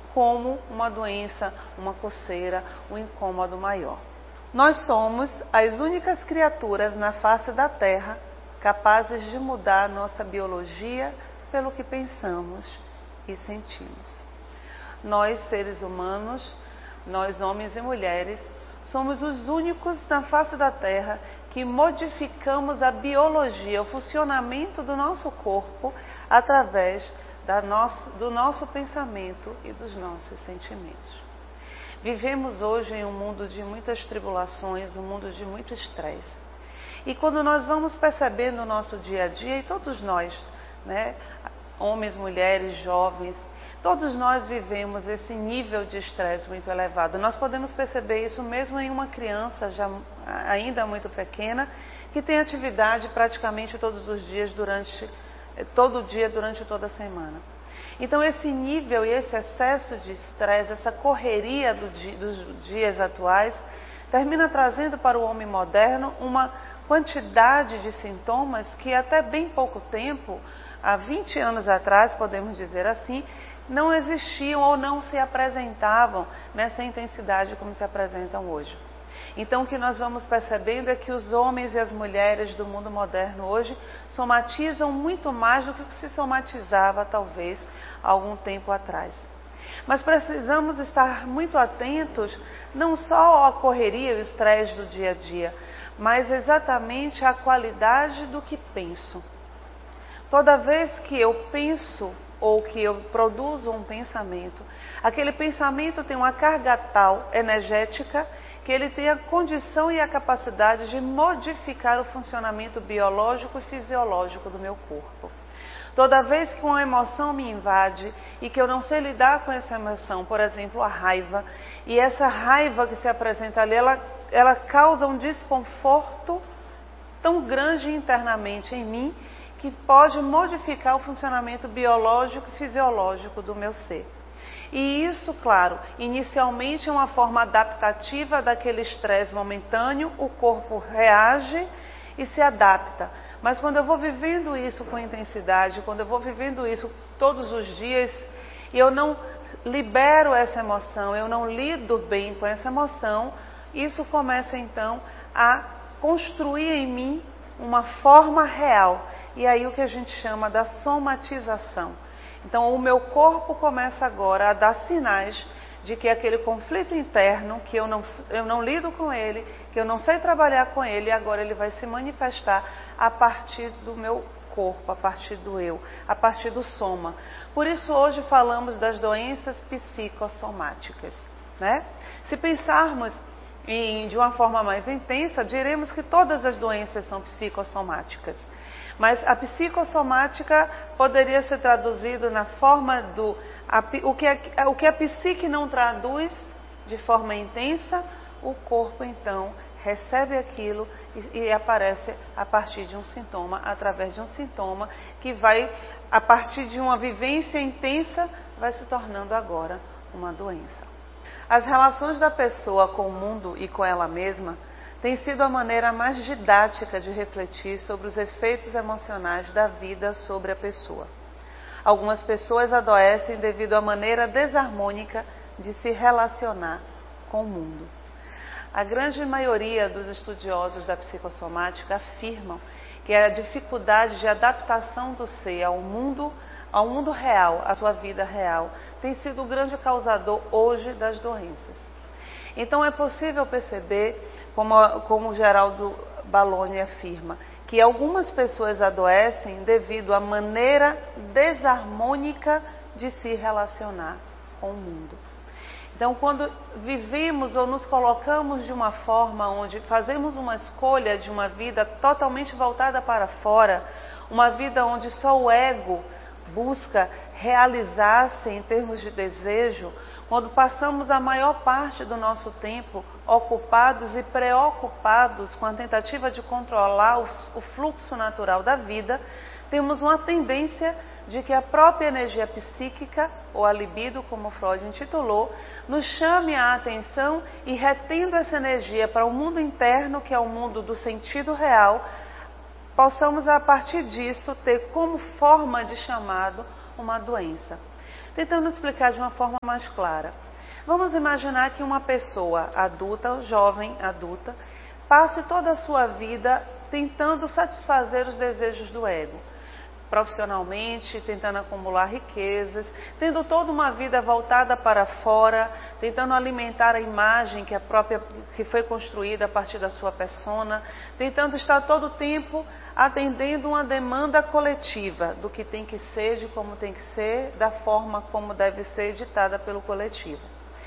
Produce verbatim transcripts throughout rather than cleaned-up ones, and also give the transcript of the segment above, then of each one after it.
como uma doença, uma coceira, um incômodo maior. Nós somos as únicas criaturas na face da Terra capazes de mudar nossa biologia pelo que pensamos e sentimos. Nós, seres humanos, nós homens e mulheres, somos os únicos na face da Terra que modificamos a biologia, o funcionamento do nosso corpo através da nossa, do nosso pensamento e dos nossos sentimentos. Vivemos hoje em um mundo de muitas tribulações, um mundo de muito estresse. E quando nós vamos percebendo no nosso dia a dia, e todos nós, né, homens, mulheres, jovens, todos nós vivemos esse nível de estresse muito elevado. Nós podemos perceber isso mesmo em uma criança já ainda muito pequena, que tem atividade praticamente todos os dias, durante, todo dia, durante toda a semana. Então esse nível e esse excesso de estresse, essa correria do dia, dos dias atuais, termina trazendo para o homem moderno uma quantidade de sintomas que até bem pouco tempo, há vinte anos atrás, podemos dizer assim, não existiam ou não se apresentavam nessa intensidade como se apresentam hoje. Então o que nós vamos percebendo é que os homens e as mulheres do mundo moderno hoje somatizam muito mais do que se somatizava talvez há algum tempo atrás. Mas precisamos estar muito atentos não só à correria e ao estresse do dia a dia, mas exatamente à qualidade do que penso. Toda vez que eu penso ou que eu produzo um pensamento, aquele pensamento tem uma carga tal energética que ele tem a condição e a capacidade de modificar o funcionamento biológico e fisiológico do meu corpo. Toda vez que uma emoção me invade e que eu não sei lidar com essa emoção, por exemplo, a raiva, e essa raiva que se apresenta ali, ela, ela causa um desconforto tão grande internamente em mim, que pode modificar o funcionamento biológico e fisiológico do meu ser. E isso, claro, inicialmente é uma forma adaptativa daquele estresse momentâneo, o corpo reage e se adapta. Mas quando eu vou vivendo isso com intensidade, quando eu vou vivendo isso todos os dias, e eu não libero essa emoção, eu não lido bem com essa emoção, isso começa então a construir em mim uma forma real. E aí o que a gente chama da somatização. Então o meu corpo começa agora a dar sinais de que aquele conflito interno, que eu não, eu não lido com ele, que eu não sei trabalhar com ele, agora ele vai se manifestar a partir do meu corpo, a partir do eu, a partir do soma. Por isso hoje falamos das doenças psicossomáticas, né? Se pensarmos em, de uma forma mais intensa, diremos que todas as doenças são psicossomáticas. Mas a psicossomática poderia ser traduzido na forma do... A, o, que a, o que a psique não traduz de forma intensa, o corpo então recebe aquilo e, e aparece a partir de um sintoma, através de um sintoma que vai, a partir de uma vivência intensa, vai se tornando agora uma doença. As relações da pessoa com o mundo e com ela mesma tem sido a maneira mais didática de refletir sobre os efeitos emocionais da vida sobre a pessoa. Algumas pessoas adoecem devido à maneira desarmônica de se relacionar com o mundo. A grande maioria dos estudiosos da psicossomática afirmam que a dificuldade de adaptação do ser ao mundo, ao mundo real, à sua vida real, tem sido o grande causador hoje das doenças. Então é possível perceber, como, como o Geraldo Balloni afirma, que algumas pessoas adoecem devido à maneira desarmônica de se relacionar com o mundo. Então quando vivemos ou nos colocamos de uma forma onde fazemos uma escolha de uma vida totalmente voltada para fora, uma vida onde só o ego busca realizar-se em termos de desejo, quando passamos a maior parte do nosso tempo ocupados e preocupados com a tentativa de controlar o fluxo natural da vida, temos uma tendência de que a própria energia psíquica, ou a libido, como Freud intitulou, nos chame a atenção e, retendo essa energia para o mundo interno, que é o mundo do sentido real, possamos a partir disso ter como forma de chamado uma doença. Tentando explicar de uma forma mais clara. Vamos imaginar que uma pessoa adulta, jovem adulta, passe toda a sua vida tentando satisfazer os desejos do ego. Profissionalmente, tentando acumular riquezas, tendo toda uma vida voltada para fora, tentando alimentar a imagem que, a própria, que foi construída a partir da sua persona, tentando estar todo o tempo atendendo uma demanda coletiva do que tem que ser, de como tem que ser, da forma como deve ser ditada pelo coletivo.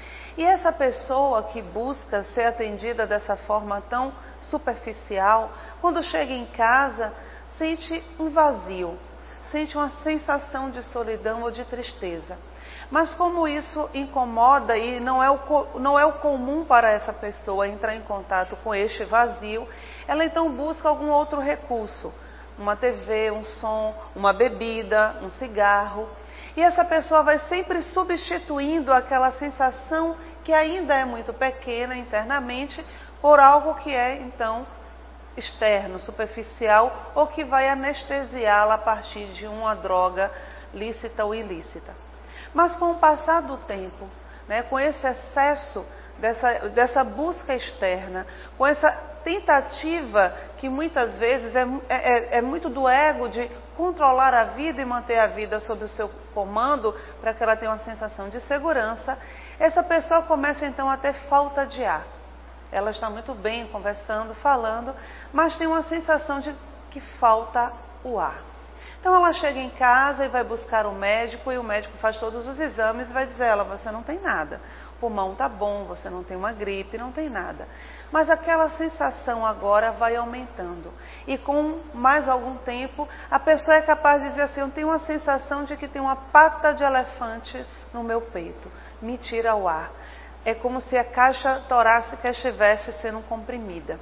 E essa pessoa que busca ser atendida dessa forma tão superficial, quando chega em casa, sente um vazio, sente uma sensação de solidão ou de tristeza. Mas como isso incomoda e não é, o, não é o comum para essa pessoa entrar em contato com este vazio, ela então busca algum outro recurso, uma T V, um som, uma bebida, um cigarro. E essa pessoa vai sempre substituindo aquela sensação que ainda é muito pequena internamente por algo que é então externo, superficial, ou que vai anestesiá-la a partir de uma droga lícita ou ilícita. Mas com o passar do tempo, né, com esse excesso dessa, dessa busca externa, com essa tentativa que muitas vezes é, é, é muito do ego de controlar a vida e manter a vida sob o seu comando para que ela tenha uma sensação de segurança, essa pessoa começa então a ter falta de ar. Ela está muito bem conversando, falando, mas tem uma sensação de que falta o ar. Então ela chega em casa e vai buscar o médico, e o médico faz todos os exames e vai dizer a ela: você não tem nada, o pulmão está bom, você não tem uma gripe, não tem nada. Mas aquela sensação agora vai aumentando. E com mais algum tempo, a pessoa é capaz de dizer assim: eu tenho uma sensação de que tem uma pata de elefante no meu peito, me tira o ar. É como se a caixa torácica estivesse sendo comprimida.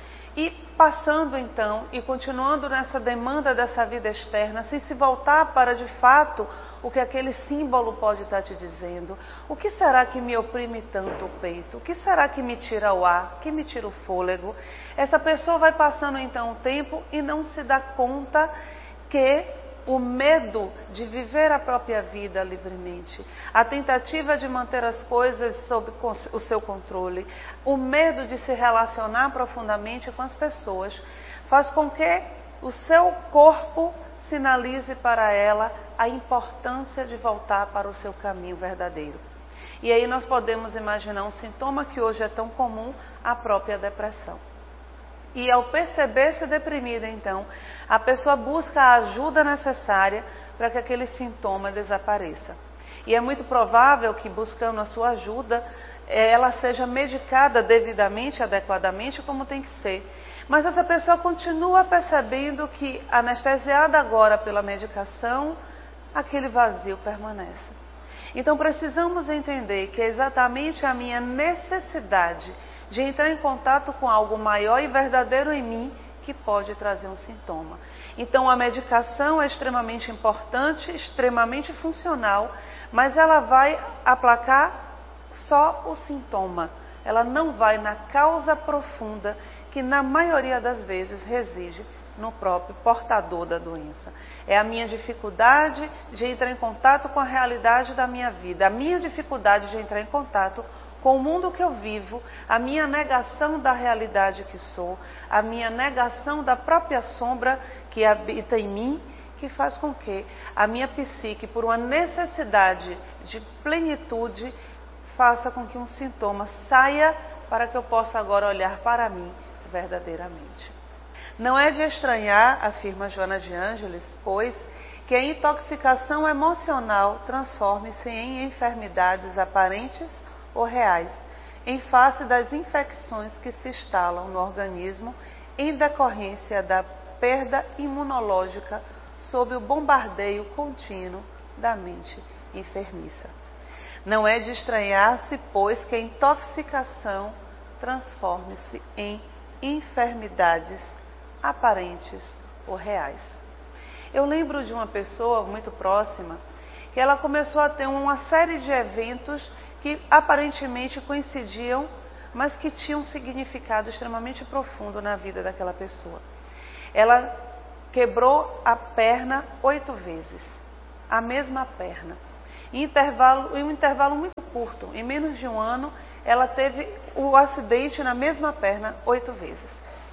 E passando então, e continuando nessa demanda dessa vida externa, sem se voltar para de fato o que aquele símbolo pode estar te dizendo. O que será que me oprime tanto o peito? O que será que me tira o ar? Que me tira o fôlego? Essa pessoa vai passando então o tempo e não se dá conta que o medo de viver a própria vida livremente, a tentativa de manter as coisas sob o seu controle, o medo de se relacionar profundamente com as pessoas, faz com que o seu corpo sinalize para ela a importância de voltar para o seu caminho verdadeiro. E aí nós podemos imaginar um sintoma que hoje é tão comum, a própria depressão. E ao perceber-se deprimida, então, a pessoa busca a ajuda necessária para que aquele sintoma desapareça. E é muito provável que, buscando a sua ajuda, ela seja medicada devidamente, adequadamente, como tem que ser. Mas essa pessoa continua percebendo que, anestesiada agora pela medicação, aquele vazio permanece. Então precisamos entender que é exatamente a minha necessidade de entrar em contato com algo maior e verdadeiro em mim que pode trazer um sintoma. Então a medicação é extremamente importante, extremamente funcional, mas ela vai aplacar só o sintoma. Ela não vai na causa profunda que na maioria das vezes reside no próprio portador da doença. É a minha dificuldade de entrar em contato com a realidade da minha vida, a minha dificuldade de entrar em contato com o mundo que eu vivo, a minha negação da realidade que sou, a minha negação da própria sombra que habita em mim, que faz com que a minha psique, por uma necessidade de plenitude, faça com que um sintoma saia para que eu possa agora olhar para mim verdadeiramente. Não é de estranhar, afirma Joana de Ângeles, pois, que a intoxicação emocional transforme-se em enfermidades aparentes ou reais, em face das infecções que se instalam no organismo em decorrência da perda imunológica sob o bombardeio contínuo da mente enfermiça. Não é de estranhar-se, pois, que a intoxicação transforme-se em enfermidades aparentes ou reais. Eu lembro de uma pessoa muito próxima que ela começou a ter uma série de eventos que aparentemente coincidiam, mas que tinham um significado extremamente profundo na vida daquela pessoa. Ela quebrou a perna oito vezes, a mesma perna. Em, intervalo, em um intervalo muito curto, em menos de um ano, ela teve o acidente na mesma perna oito vezes.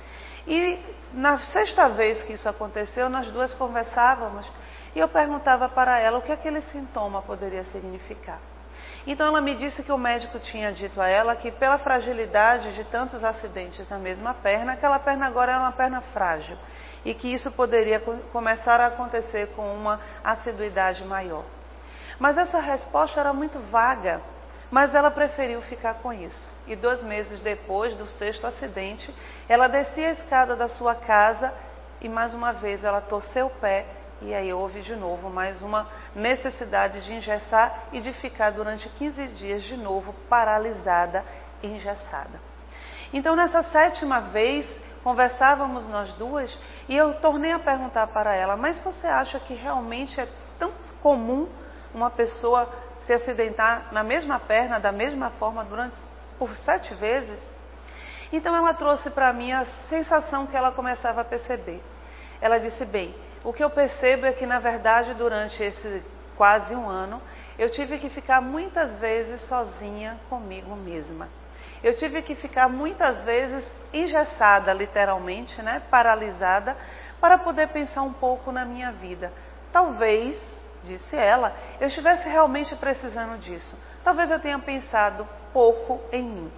E na sexta vez que isso aconteceu, nós duas conversávamos e eu perguntava para ela o que aquele sintoma poderia significar. Então ela me disse que o médico tinha dito a ela que pela fragilidade de tantos acidentes na mesma perna, aquela perna agora era uma perna frágil e que isso poderia começar a acontecer com uma assiduidade maior. Mas essa resposta era muito vaga, mas ela preferiu ficar com isso. E dois meses depois do sexto acidente, ela descia a escada da sua casa e mais uma vez ela torceu o pé e aí houve de novo mais uma necessidade de engessar e de ficar durante quinze dias de novo paralisada e engessada. Então nessa sétima vez, conversávamos nós duas e eu tornei a perguntar para ela, mas você acha que realmente é tão comum uma pessoa se acidentar na mesma perna, da mesma forma, durante por sete vezes? Então ela trouxe para mim a sensação que ela começava a perceber. Ela disse, bem, o que eu percebo é que na verdade durante esse quase um ano, eu tive que ficar muitas vezes sozinha comigo mesma. Eu tive que ficar muitas vezes engessada, literalmente, né, paralisada, para poder pensar um pouco na minha vida. Talvez, disse ela, eu estivesse realmente precisando disso. Talvez eu tenha pensado pouco em mim.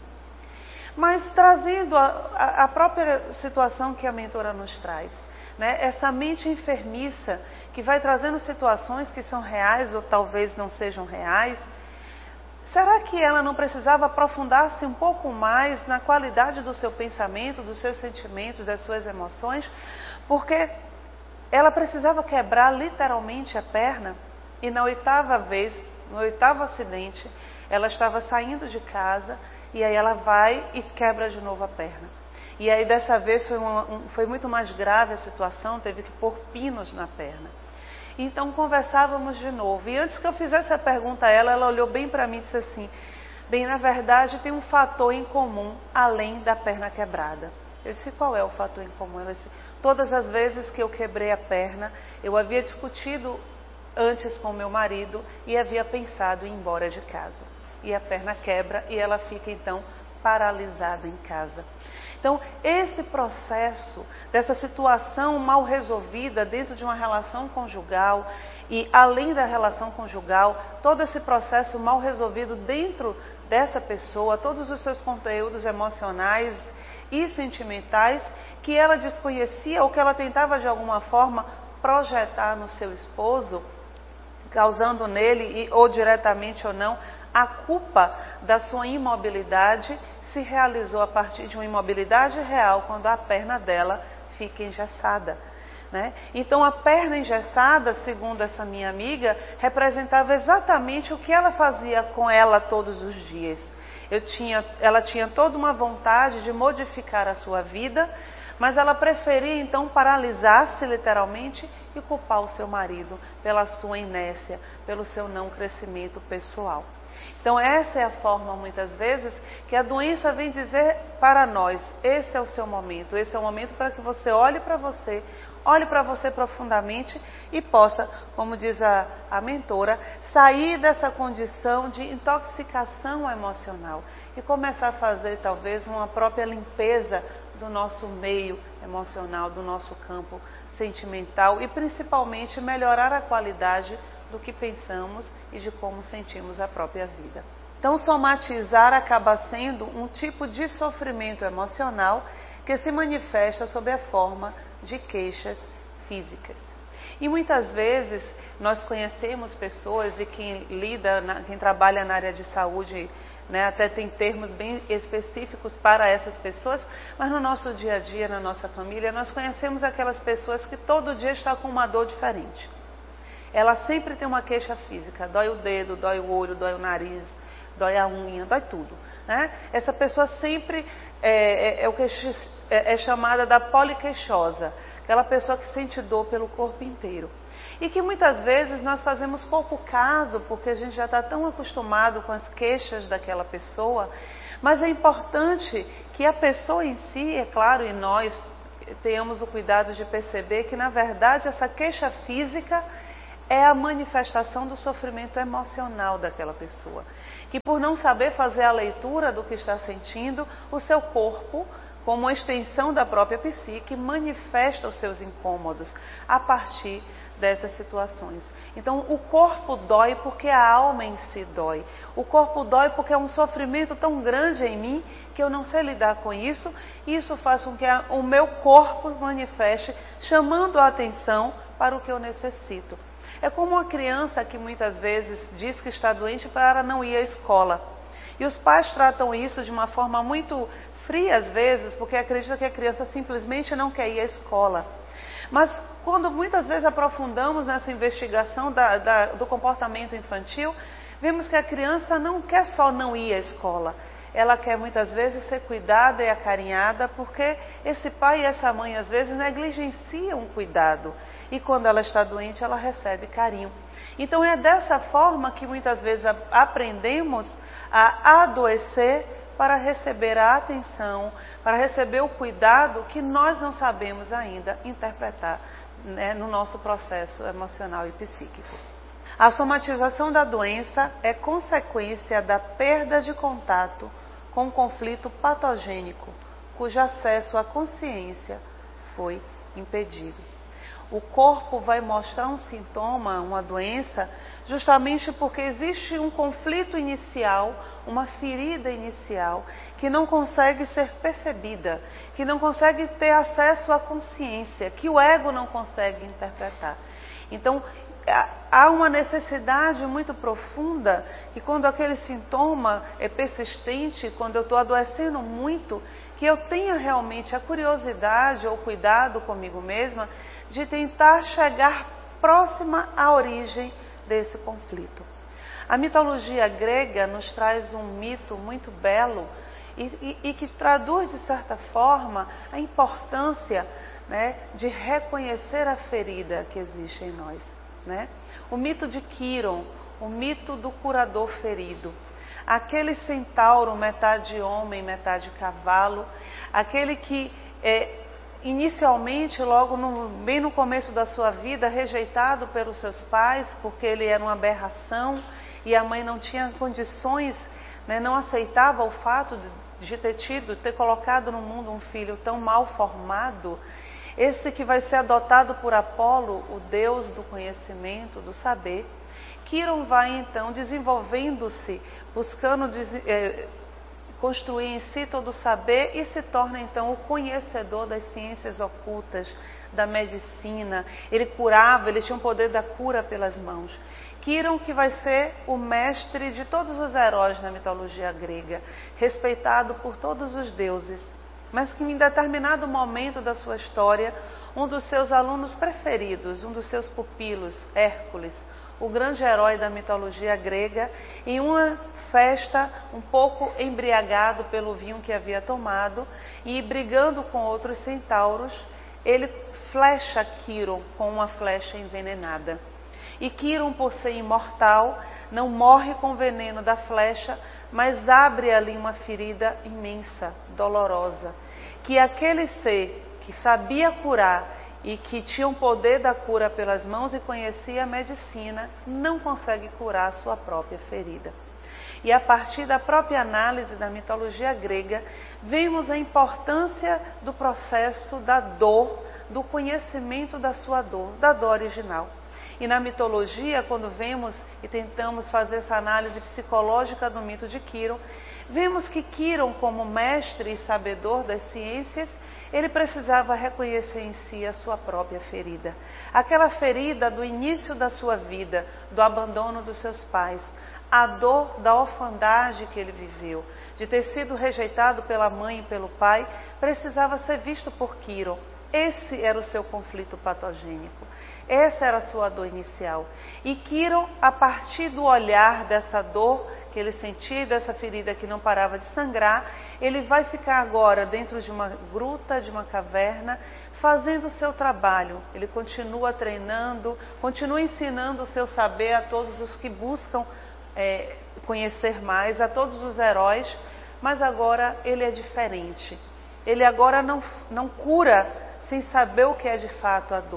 Mas trazendo a, a própria situação que a mentora nos traz, né? Essa mente enfermiça que vai trazendo situações que são reais ou talvez não sejam reais, será que ela não precisava aprofundar-se um pouco mais na qualidade do seu pensamento, dos seus sentimentos, das suas emoções? Porque ela precisava quebrar literalmente a perna e na oitava vez, no oitavo acidente, ela estava saindo de casa e aí ela vai e quebra de novo a perna. E aí dessa vez foi, uma, um, foi muito mais grave a situação, teve que pôr pinos na perna. Então conversávamos de novo. E antes que eu fizesse a pergunta a ela, ela olhou bem para mim e disse assim, bem, na verdade tem um fator em comum além da perna quebrada. Eu disse, qual é o fator em comum? Ela disse, todas as vezes que eu quebrei a perna, eu havia discutido antes com meu marido e havia pensado em ir embora de casa. E a perna quebra e ela fica então paralisada em casa. Então, esse processo, dessa situação mal resolvida dentro de uma relação conjugal e além da relação conjugal, todo esse processo mal resolvido dentro dessa pessoa, todos os seus conteúdos emocionais e sentimentais que ela desconhecia ou que ela tentava de alguma forma projetar no seu esposo, causando nele, ou diretamente ou não, a culpa da sua imobilidade, se realizou a partir de uma imobilidade real quando a perna dela fica engessada, né? Então a perna engessada, segundo essa minha amiga, representava exatamente o que ela fazia com ela todos os dias. Eu tinha, ela tinha toda uma vontade de modificar a sua vida, mas ela preferia então paralisar-se literalmente e culpar o seu marido pela sua inércia, pelo seu não crescimento pessoal. Então essa é a forma, muitas vezes, que a doença vem dizer para nós, esse é o seu momento, esse é o momento para que você olhe para você, olhe para você profundamente e possa, como diz a, a mentora, sair dessa condição de intoxicação emocional e começar a fazer talvez uma própria limpeza do nosso meio emocional, do nosso campo sentimental e principalmente melhorar a qualidade do que pensamos e de como sentimos a própria vida. Então, somatizar acaba sendo um tipo de sofrimento emocional que se manifesta sob a forma de queixas físicas. E muitas vezes nós conhecemos pessoas e quem lida, quem trabalha na área de saúde, né, até tem termos bem específicos para essas pessoas, mas no nosso dia a dia, na nossa família, nós conhecemos aquelas pessoas que todo dia estão com uma dor diferente. Ela sempre tem uma queixa física, dói o dedo, dói o olho, dói o nariz, dói a unha, dói tudo, né? Essa pessoa sempre é, é, é o que é, é chamada da poliqueixosa, aquela pessoa que sente dor pelo corpo inteiro. E que muitas vezes nós fazemos pouco caso, porque a gente já está tão acostumado com as queixas daquela pessoa, mas é importante que a pessoa em si, é claro, e nós tenhamos o cuidado de perceber que na verdade essa queixa física é a manifestação do sofrimento emocional daquela pessoa, que por não saber fazer a leitura do que está sentindo, o seu corpo, como uma extensão da própria psique, manifesta os seus incômodos a partir dessas situações. Então, o corpo dói porque a alma em si dói. O corpo dói porque é um sofrimento tão grande em mim que eu não sei lidar com isso, e isso faz com que a, o meu corpo manifeste, chamando a atenção para o que eu necessito. É como uma criança que muitas vezes diz que está doente para não ir à escola. E os pais tratam isso de uma forma muito fria às vezes, porque acreditam que a criança simplesmente não quer ir à escola. Mas quando muitas vezes aprofundamos nessa investigação da, da, do comportamento infantil, vemos que a criança não quer só não ir à escola. Ela quer muitas vezes ser cuidada e acarinhada, porque esse pai e essa mãe às vezes negligenciam o cuidado. E quando ela está doente, ela recebe carinho. Então é dessa forma que muitas vezes aprendemos a adoecer para receber a atenção, para receber o cuidado que nós não sabemos ainda interpretar, né, no nosso processo emocional e psíquico. A somatização da doença é consequência da perda de contato com o conflito patogênico, cujo acesso à consciência foi impedido. O corpo vai mostrar um sintoma, uma doença, justamente porque existe um conflito inicial, uma ferida inicial, que não consegue ser percebida, que não consegue ter acesso à consciência, que o ego não consegue interpretar. Então, há uma necessidade muito profunda que quando aquele sintoma é persistente, quando eu estou adoecendo muito, que eu tenha realmente a curiosidade ou cuidado comigo mesma de tentar chegar próxima à origem desse conflito. A mitologia grega nos traz um mito muito belo e, e, e que traduz, de certa forma, a importância, né, de reconhecer a ferida que existe em nós. Né? O mito de Quiron, o mito do curador ferido. Aquele centauro, metade homem, metade cavalo, aquele que é, inicialmente, logo no, bem no começo da sua vida, rejeitado pelos seus pais, porque ele era uma aberração e a mãe não tinha condições, né, não aceitava o fato de, de ter tido, ter colocado no mundo um filho tão mal formado. Esse que vai ser adotado por Apolo, o deus do conhecimento, do saber. Quiron vai então desenvolvendo-se, buscando é, construir em si todo o saber e se torna então o conhecedor das ciências ocultas, da medicina. Ele curava, ele tinha o poder da cura pelas mãos. Quiron que vai ser o mestre de todos os heróis na mitologia grega, respeitado por todos os deuses, mas que em determinado momento da sua história, um dos seus alunos preferidos, um dos seus pupilos, Hércules, o grande herói da mitologia grega, em uma festa um pouco embriagado pelo vinho que havia tomado e brigando com outros centauros, ele flecha Quiron com uma flecha envenenada. E Quiron, por ser imortal, não morre com o veneno da flecha, mas abre ali uma ferida imensa, dolorosa, que aquele ser que sabia curar e que tinha o poder da cura pelas mãos e conhecia a medicina, não consegue curar a sua própria ferida. E a partir da própria análise da mitologia grega, vemos a importância do processo da dor, do conhecimento da sua dor, da dor original. E na mitologia, quando vemos e tentamos fazer essa análise psicológica do mito de Quiron, vemos que Quiron, como mestre e sabedor das ciências, ele precisava reconhecer em si a sua própria ferida. Aquela ferida do início da sua vida, do abandono dos seus pais, a dor da orfandade que ele viveu, de ter sido rejeitado pela mãe e pelo pai, precisava ser visto por Quiron. Esse era o seu conflito patogênico. Essa era a sua dor inicial. E Quiron, a partir do olhar dessa dor que ele sentia, dessa ferida que não parava de sangrar, ele vai ficar agora dentro de uma gruta, de uma caverna, fazendo o seu trabalho. Ele continua treinando, continua ensinando o seu saber a todos os que buscam é, conhecer mais, a todos os heróis, mas agora ele é diferente. Ele agora não, não cura sem saber o que é de fato a dor.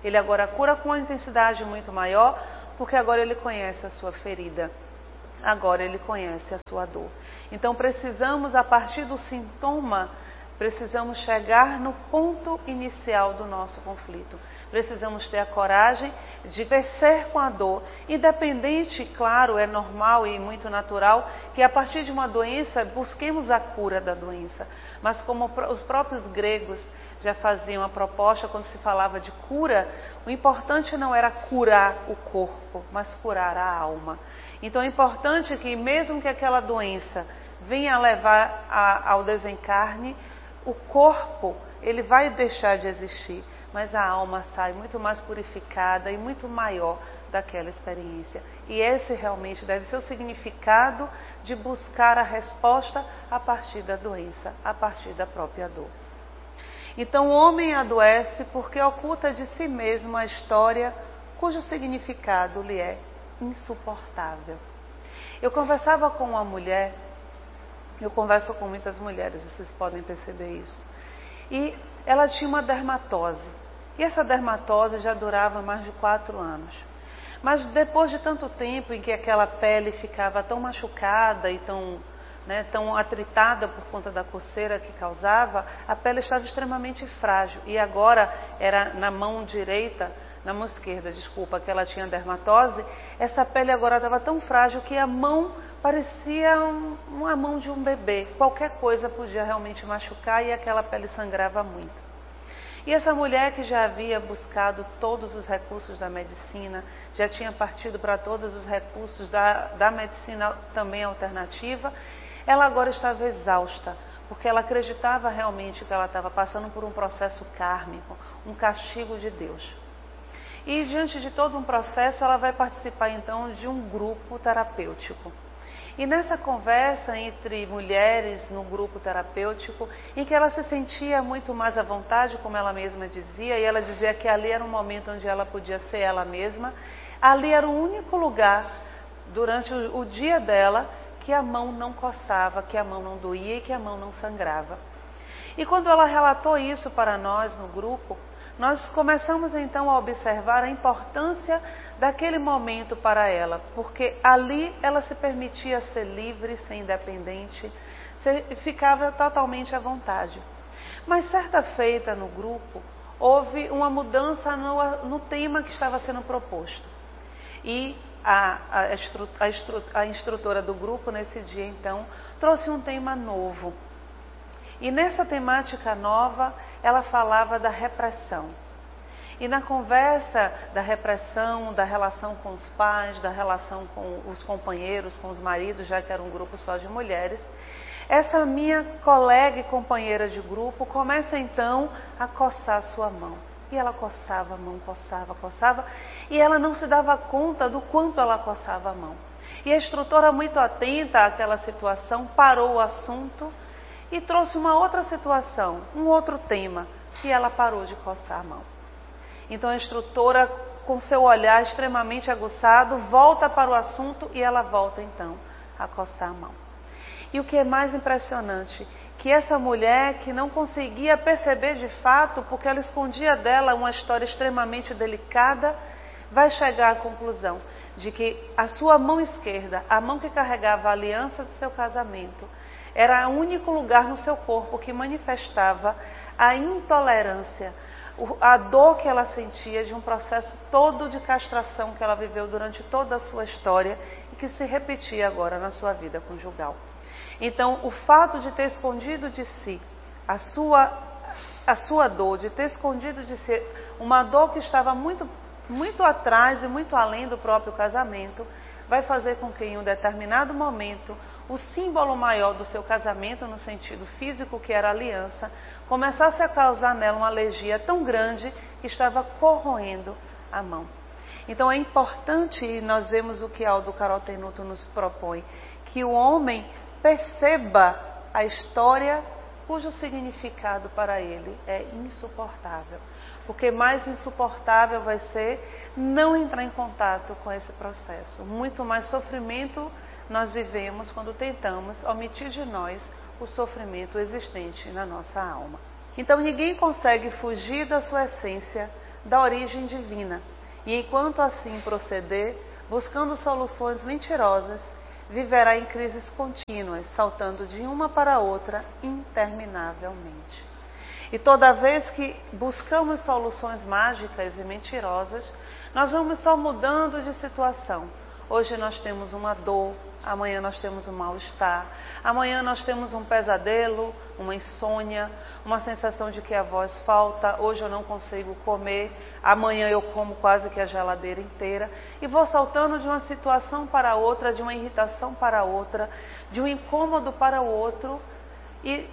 Ele agora cura com uma intensidade muito maior, porque agora ele conhece a sua ferida. Agora ele conhece a sua dor. Então precisamos, a partir do sintoma, precisamos chegar no ponto inicial do nosso conflito. Precisamos ter a coragem de vencer com a dor. Independente, claro, é normal e muito natural que a partir de uma doença busquemos a cura da doença. Mas como os próprios gregos já faziam a proposta quando se falava de cura, o importante não era curar o corpo, mas curar a alma. Então é importante que mesmo que aquela doença venha a levar a, ao desencarne, o corpo ele vai deixar de existir, mas a alma sai muito mais purificada e muito maior daquela experiência. E esse realmente deve ser o significado de buscar a resposta a partir da doença, a partir da própria dor. Então o homem adoece porque oculta de si mesmo a história cujo significado lhe é insuportável. Eu conversava com uma mulher, eu converso com muitas mulheres, vocês podem perceber isso, e ela tinha uma dermatose, e essa dermatose já durava mais de quatro anos. Mas depois de tanto tempo em que aquela pele ficava tão machucada e tão... Né, tão atritada por conta da coceira que causava, a pele estava extremamente frágil. E agora era na mão direita, na mão esquerda, desculpa, que ela tinha dermatose, essa pele agora estava tão frágil que a mão parecia um, uma mão de um bebê. Qualquer coisa podia realmente machucar e aquela pele sangrava muito. E essa mulher que já havia buscado todos os recursos da medicina, já tinha partido para todos os recursos da, da medicina também alternativa, ela agora estava exausta, porque ela acreditava realmente que ela estava passando por um processo kármico, um castigo de Deus. E diante de todo um processo, ela vai participar então de um grupo terapêutico. E nessa conversa entre mulheres no grupo terapêutico, em que ela se sentia muito mais à vontade, como ela mesma dizia, e ela dizia que ali era um momento onde ela podia ser ela mesma, ali era o único lugar durante o, o dia dela que a mão não coçava, que a mão não doía e que a mão não sangrava. E quando ela relatou isso para nós no grupo, nós começamos então a observar a importância daquele momento para ela, porque ali ela se permitia ser livre, ser independente, ser, ficava totalmente à vontade. Mas certa feita no grupo, houve uma mudança no, no tema que estava sendo proposto. E A, a, estru, a, estru, a instrutora do grupo, nesse dia, então, trouxe um tema novo. E nessa temática nova, ela falava da repressão. E na conversa da repressão, da relação com os pais, da relação com os companheiros, com os maridos, já que era um grupo só de mulheres, essa minha colega e companheira de grupo começa, então, a coçar sua mão. E ela coçava a mão, coçava, coçava, e ela não se dava conta do quanto ela coçava a mão. E a instrutora, muito atenta àquela situação, parou o assunto e trouxe uma outra situação, um outro tema, e ela parou de coçar a mão. Então a instrutora, com seu olhar extremamente aguçado, volta para o assunto e ela volta então a coçar a mão. E o que é mais impressionante, que essa mulher que não conseguia perceber de fato, porque ela escondia dela uma história extremamente delicada, vai chegar à conclusão de que a sua mão esquerda, a mão que carregava a aliança do seu casamento, era o único lugar no seu corpo que manifestava a intolerância, a dor que ela sentia de um processo todo de castração que ela viveu durante toda a sua história e que se repetia agora na sua vida conjugal. Então, o fato de ter escondido de si a sua, a sua dor, de ter escondido de si uma dor que estava muito, muito atrás e muito além do próprio casamento, vai fazer com que em um determinado momento o símbolo maior do seu casamento, no sentido físico, que era a aliança, começasse a causar nela uma alergia tão grande que estava corroendo a mão. Então é importante, e nós vemos o que Aldo Carotenuto nos propõe, que o homem perceba a história cujo significado para ele é insuportável. Porque mais insuportável vai ser não entrar em contato com esse processo. Muito mais sofrimento nós vivemos quando tentamos omitir de nós o sofrimento existente na nossa alma. Então ninguém consegue fugir da sua essência da origem divina. E enquanto assim proceder, buscando soluções mentirosas, viverá em crises contínuas, saltando de uma para outra interminavelmente. E toda vez que buscamos soluções mágicas e mentirosas, nós vamos só mudando de situação. Hoje nós temos uma dor, amanhã nós temos um mal-estar, amanhã nós temos um pesadelo, uma insônia, uma sensação de que a voz falta, hoje eu não consigo comer, amanhã eu como quase que a geladeira inteira, e vou saltando de uma situação para outra, de uma irritação para outra, de um incômodo para o outro, e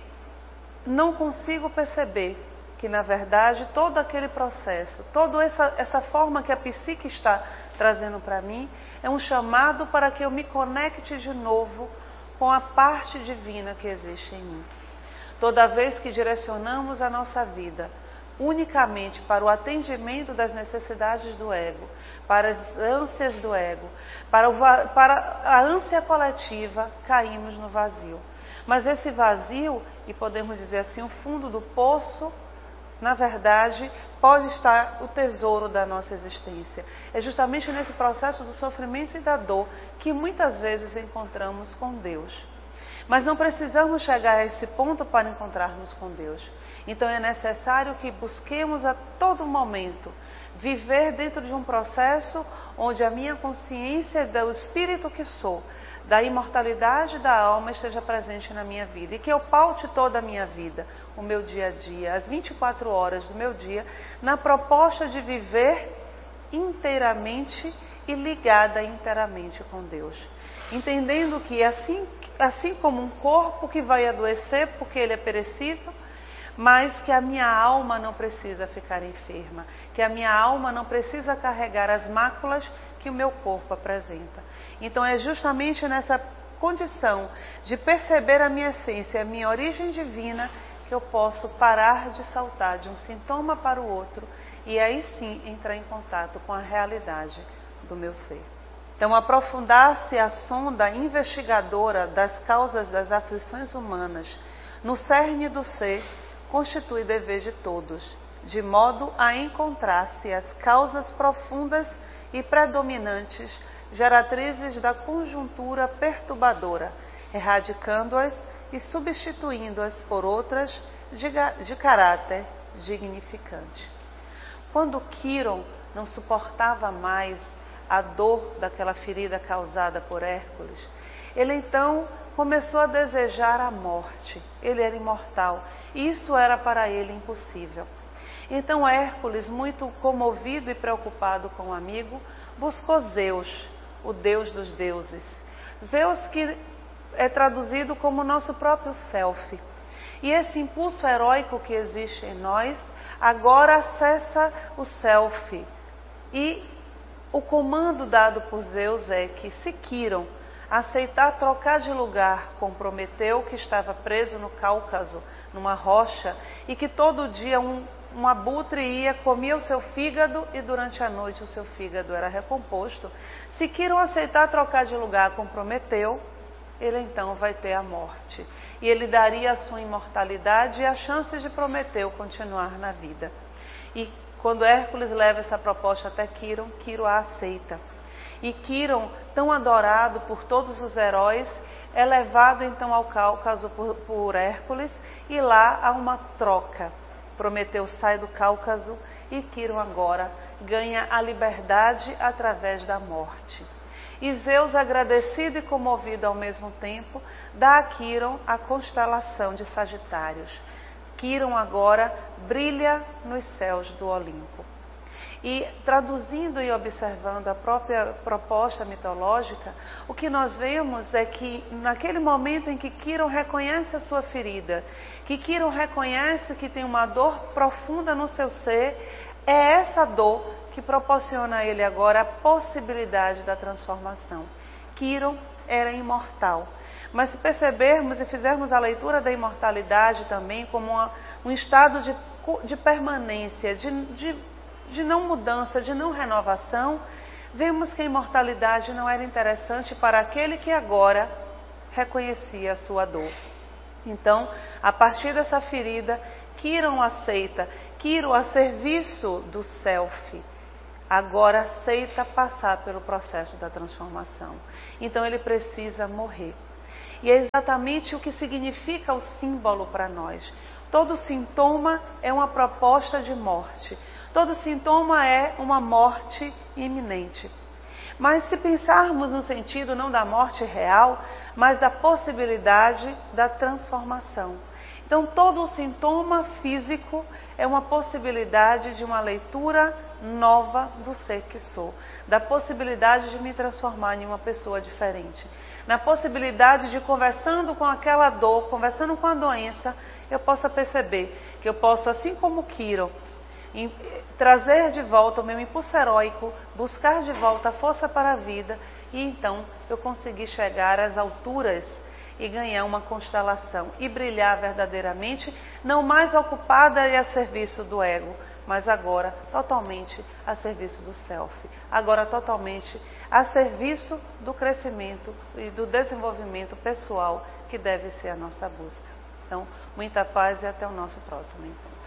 não consigo perceber que, na verdade, todo aquele processo, toda essa, essa forma que a psique está trazendo para mim, é um chamado para que eu me conecte de novo com a parte divina que existe em mim. Toda vez que direcionamos a nossa vida unicamente para o atendimento das necessidades do ego, para as ânsias do ego, para, o, para a ânsia coletiva, caímos no vazio. Mas esse vazio, e podemos dizer assim, o fundo do poço, na verdade, pode estar o tesouro da nossa existência. É justamente nesse processo do sofrimento e da dor que muitas vezes encontramos com Deus. Mas não precisamos chegar a esse ponto para encontrarmos com Deus. Então é necessário que busquemos a todo momento viver dentro de um processo onde a minha consciência do espírito que sou, da imortalidade da alma esteja presente na minha vida e que eu paute toda a minha vida, o meu dia a dia, as vinte e quatro horas do meu dia, na proposta de viver inteiramente e ligada inteiramente com Deus. Entendendo que assim, assim como um corpo que vai adoecer porque ele é perecível, mas que a minha alma não precisa ficar enferma, que a minha alma não precisa carregar as máculas que o meu corpo apresenta. Então é justamente nessa condição de perceber a minha essência, a minha origem divina, que eu posso parar de saltar de um sintoma para o outro e aí sim entrar em contato com a realidade do meu ser. Então aprofundar-se a sonda investigadora das causas das aflições humanas no cerne do ser constitui dever de todos, de modo a encontrar-se as causas profundas e predominantes, geratrizes da conjuntura perturbadora, erradicando-as e substituindo-as por outras de, de caráter dignificante. Quando Quiron não suportava mais a dor daquela ferida causada por Hércules, ele então começou a desejar a morte. Ele era imortal e isso era para ele impossível. Então Hércules, muito comovido e preocupado com o amigo, buscou Zeus, o deus dos deuses. Zeus que é traduzido como nosso próprio self. E esse impulso heróico que existe em nós, agora acessa o self. E o comando dado por Zeus é que, se Quiron aceitar trocar de lugar com Prometeu, que estava preso no Cáucaso, numa rocha, e que todo dia um, um abutre ia, comia o seu fígado e durante a noite o seu fígado era recomposto. Se Quiron aceitar trocar de lugar com Prometeu, ele então vai ter a morte. E ele daria a sua imortalidade e a chance de Prometeu continuar na vida. E quando Hércules leva essa proposta até Quiron, Quiron a aceita. E Quiron, tão adorado por todos os heróis, é levado então ao Cáucaso por, por Hércules e lá há uma troca. Prometeu sai do Cáucaso e Quiron agora ganha a liberdade através da morte. E Zeus, agradecido e comovido ao mesmo tempo, dá a Quiron a constelação de Sagitários. Quiron agora brilha nos céus do Olimpo. E traduzindo e observando a própria proposta mitológica, o que nós vemos é que naquele momento em que Quiron reconhece a sua ferida, que Quiron reconhece que tem uma dor profunda no seu ser, é essa dor que proporciona a ele agora a possibilidade da transformação. Quiron era imortal. Mas se percebermos e fizermos a leitura da imortalidade também como uma, um estado de, de permanência, de, de de não mudança, de não renovação, vemos que a imortalidade não era interessante para aquele que agora reconhecia a sua dor. Então, a partir dessa ferida, Quiron aceita, Quiro a serviço do self, agora aceita passar pelo processo da transformação. Então ele precisa morrer. E é exatamente o que significa o símbolo para nós. Todo sintoma é uma proposta de morte. Todo sintoma é uma morte iminente. Mas se pensarmos no sentido não da morte real, mas da possibilidade da transformação. Então todo sintoma físico é uma possibilidade de uma leitura nova do ser que sou. Da possibilidade de me transformar em uma pessoa diferente. Na possibilidade de, conversando com aquela dor, conversando com a doença, eu possa perceber que eu posso, assim como Quiro, trazer de volta o meu impulso heróico, buscar de volta a força para a vida, e então eu conseguir chegar às alturas e ganhar uma constelação e brilhar verdadeiramente, não mais ocupada e a serviço do ego, mas agora totalmente a serviço do self, agora totalmente a serviço do crescimento e do desenvolvimento pessoal, que deve ser a nossa busca. Então, muita paz e até o nosso próximo encontro.